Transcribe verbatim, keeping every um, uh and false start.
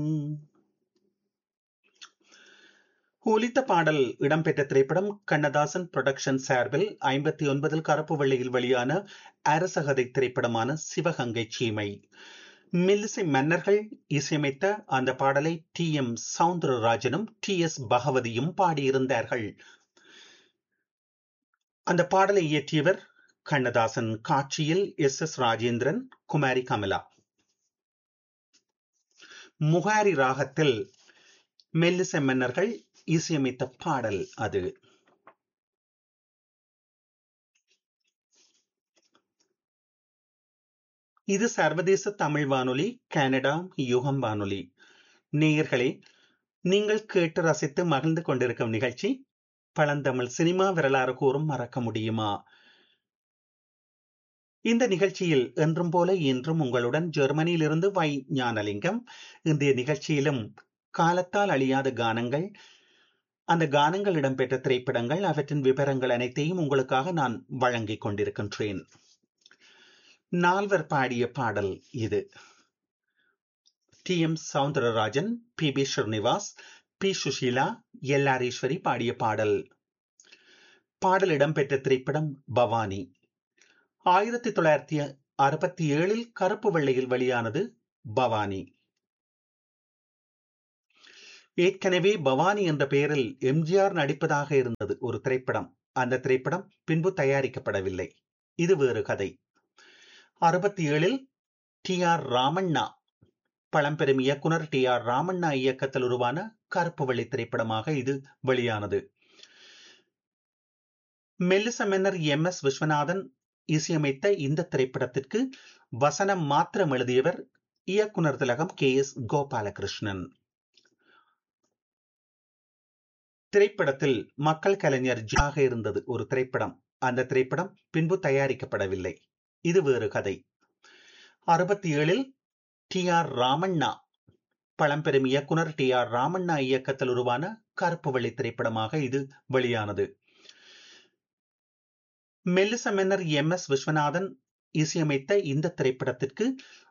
ஒலித்த பாடல் இடம்பெற்ற திரைப்படம் கண்ணதாசன் புரொடக்ஷன் சார்பில் ஐம்பத்தி ஒன்பதில் கருப்பு வெள்ளையில் வெளியான அரசகதை திரைப்படமான சிவகங்கை சீமை. மெல்லிசை மன்னர்கள் இசையமைத்த அந்த பாடலை டி எம் சவுந்தரராஜனும் டி எஸ் பகவதியும் பாடியிருந்தார்கள். அந்த பாடலை இயற்றியவர் கண்ணதாசன், காட்சியில் எஸ் எஸ் ராஜேந்திரன், குமாரி கமலா. முகாரி ராகத்தில் மெல்லிசை மன்னர்கள் இசையமைத்த பாடல் அது. இது சர்வதேச தமிழ் வானொலி, கனடா யுகம் வானொலி. நேயர்களே, நீங்கள் கேட்டு ரசித்து மகிழ்ந்து கொண்டிருக்கும் நிகழ்ச்சி பழந்தமிழ் சினிமா வரலாறு கூறும் மறக்க முடியுமா. இந்த நிகழ்ச்சியில் என்றும் போல இன்றும் உங்களுடன் ஜெர்மனியிலிருந்து வை ஞானலிங்கம். இன்றைய நிகழ்ச்சியிலும் காலத்தால் அழியாத கானங்கள், அந்த கானங்கள் இடம்பெற்ற திரைப்படங்கள், அவற்றின் விவரங்கள் அனைத்தையும் உங்களுக்காக நான் வழங்கிக் கொண்டிருக்கின்றேன். நால்வர் பாடிய பாடல் இது. D M Soundararajan, B B Srinivas, B Sushila, L R Eswari பாடிய பாடல். பாடல் இடம்பெற்ற திரைப்படம் பவானி. ஆயிரத்தி தொள்ளாயிரத்தி அறுபத்தி ஏழில் கருப்பு வெள்ளையில் வெளியானது பவானி. ஏற்கனவே பவானி என்ற பெயரில் எம்ஜிஆர் நடிப்பதாக இருந்தது ஒரு திரைப்படம். அந்த திரைப்படம் பின்பு தயாரிக்கப்படவில்லை. இது வேறு கதை. அறுபத்தி ஏழில் டி ஆர் ராமண்ணா, பழம்பெரும் இயக்குனர் டி ஆர் ராமண்ணா இயக்கத்தில் உருவான கருப்பு வெள்ளை திரைப்படமாக இது வெளியானது. மெல்லிச மன்னர் எம் எஸ் விஸ்வநாதன் இசையமைத்த இந்த திரைப்படத்திற்கு வசனம் மாத்திரம் எழுதியவர் இயக்குனர் திலகம் கே எஸ் கோபாலகிருஷ்ணன். திரைப்படத்தில் மக்கள் கலைஞர் ஜாக இருந்தது ஒரு திரைப்படம். அந்த திரைப்படம் பின்பு தயாரிக்கப்படவில்லை. இது வேறு கதை. அறுபத்தி ஏழில் டி ஆர் ராமண்ணா, பழம்பெரும் இயக்குனர் டி ஆர் ராமண்ணா இயக்கத்தில் உருவான கருப்பு வெள்ளை திரைப்படமாக இது வெளியானது. மெல்லிச மன்னர் எம் எஸ் விஸ்வநாதன் இசையமைத்த இந்த திரைப்படத்திற்கு